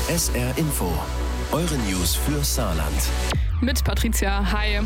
SR Info, eure News für Saarland. Mit Patricia, hi.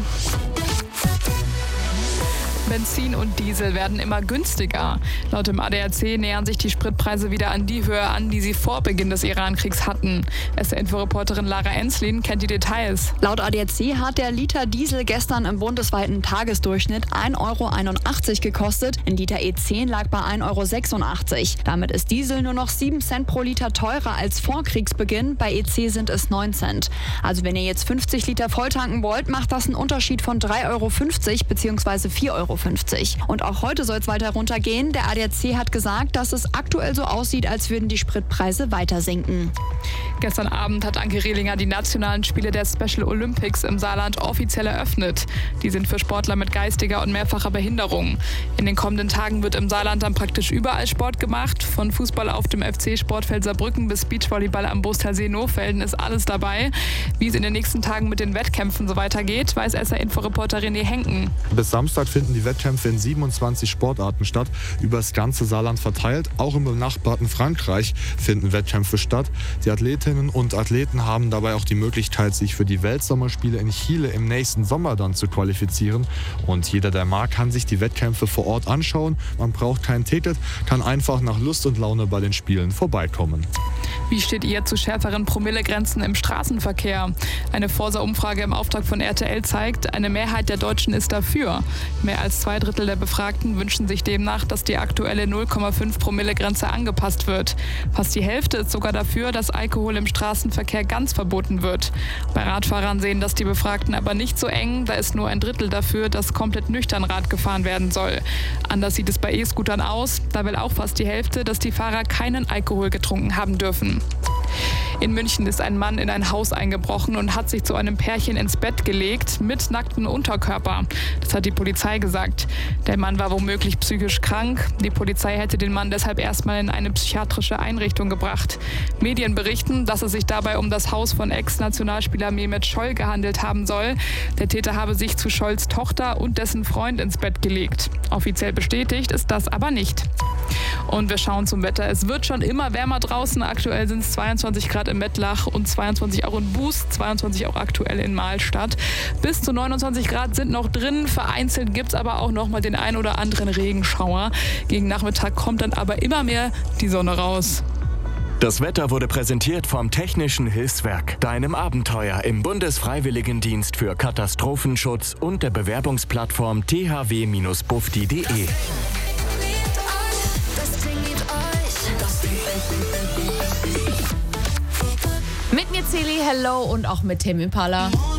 Benzin und Diesel werden immer günstiger. Laut dem ADAC nähern sich die Spritpreise wieder an die Höhe an, die sie vor Beginn des Irankriegs hatten. SR-Info-Reporterin Lara Enslin kennt die Details. Laut ADAC hat der Liter Diesel gestern im bundesweiten Tagesdurchschnitt 1,81 € gekostet. Ein Liter E10 lag bei 1,86 €. Damit ist Diesel nur noch 7 Cent pro Liter teurer als vor Kriegsbeginn. Bei EC sind es 9 Cent. Also wenn ihr jetzt 50 Liter volltanken wollt, macht das einen Unterschied von 3,50 € bzw. 4,50 €. Und auch heute soll es weiter runtergehen. Der ADAC hat gesagt, dass es aktuell so aussieht, als würden die Spritpreise weiter sinken. Gestern Abend hat Anke Rehlinger die nationalen Spiele der Special Olympics im Saarland offiziell eröffnet. Die sind für Sportler mit geistiger und mehrfacher Behinderung. In den kommenden Tagen wird im Saarland dann praktisch überall Sport gemacht. Von Fußball auf dem FC-Sportfeld Saarbrücken bis Beachvolleyball am Bostersee Nohfelden ist alles dabei. Wie es in den nächsten Tagen mit den Wettkämpfen so weitergeht, weiß SR-Info-Reporter René Henken. Bis Samstag finden die Wettkämpfe in 27 Sportarten statt, über das ganze Saarland verteilt. Auch im benachbarten Frankreich finden Wettkämpfe statt. Die Athletinnen und Athleten haben dabei auch die Möglichkeit, sich für die Weltsommerspiele in Chile im nächsten Sommer dann zu qualifizieren. Und jeder, der mag, kann sich die Wettkämpfe vor Ort anschauen. Man braucht kein Ticket, kann einfach nach Lust und Laune bei den Spielen vorbeikommen. Wie steht ihr zu schärferen Promillegrenzen im Straßenverkehr? Eine Forsa-Umfrage im Auftrag von RTL zeigt, eine Mehrheit der Deutschen ist dafür. Mehr als 2/3 der Befragten wünschen sich demnach, dass die aktuelle 0,5 Promille-Grenze angepasst wird. Fast die Hälfte ist sogar dafür, dass Alkohol im Straßenverkehr ganz verboten wird. Bei Radfahrern sehen das die Befragten aber nicht so eng. Da ist nur 1/3 dafür, dass komplett nüchtern Rad gefahren werden soll. Anders sieht es bei E-Scootern aus. Da will auch fast die Hälfte, dass die Fahrer keinen Alkohol getrunken haben dürfen. In München ist ein Mann in ein Haus eingebrochen und hat sich zu einem Pärchen ins Bett gelegt mit nacktem Unterkörper. Das hat die Polizei gesagt. Der Mann war womöglich psychisch krank. Die Polizei hätte den Mann deshalb erstmal in eine psychiatrische Einrichtung gebracht. Medien berichten, dass es sich dabei um das Haus von Ex-Nationalspieler Mehmet Scholl gehandelt haben soll. Der Täter habe sich zu Scholls Tochter und dessen Freund ins Bett gelegt. Offiziell bestätigt ist das aber nicht. Und wir schauen zum Wetter. Es wird schon immer wärmer draußen. Aktuell sind es 22 Grad in Mettlach und 22 auch in Buß, 22 auch aktuell in Mahlstadt. Bis zu 29 Grad sind noch drin. Vereinzelt gibt es aber auch noch mal den ein oder anderen Regenschauer. Gegen Nachmittag kommt dann aber immer mehr die Sonne raus. Das Wetter wurde präsentiert vom Technischen Hilfswerk, deinem Abenteuer im Bundesfreiwilligendienst für Katastrophenschutz und der Bewerbungsplattform thw-bufdi.de. Mit mir Celi, hello und auch mit Tim Impala.